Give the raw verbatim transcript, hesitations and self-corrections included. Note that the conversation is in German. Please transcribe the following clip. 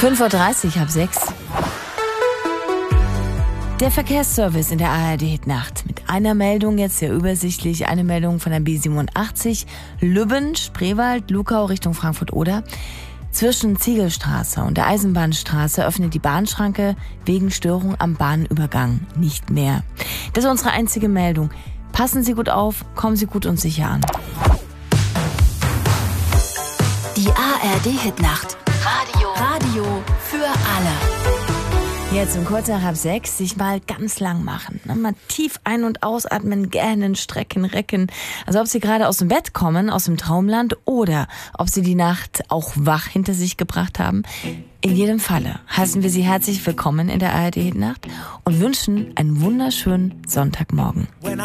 fünf Uhr dreißig, halb sechs. Der Verkehrsservice in der A R D-Hitnacht. Mit einer Meldung, jetzt sehr übersichtlich, eine Meldung von der B siebenundachtzig, Lübben, Spreewald, Luckau Richtung Frankfurt-Oder. Zwischen Ziegelstraße und der Eisenbahnstraße öffnet die Bahnschranke wegen Störung am Bahnübergang nicht mehr. Das ist unsere einzige Meldung. Passen Sie gut auf, kommen Sie gut und sicher an. Die A R D-Hitnacht. Radio. Radio für alle. Jetzt um kurz nach halb sechs sich mal ganz lang machen. Mal tief ein- und ausatmen, gähnen, strecken, recken. Also ob Sie gerade aus dem Bett kommen, aus dem Traumland, oder ob Sie die Nacht auch wach hinter sich gebracht haben. In jedem Falle heißen wir Sie herzlich willkommen in der A R D-Hitnacht und wünschen einen wunderschönen Sonntagmorgen.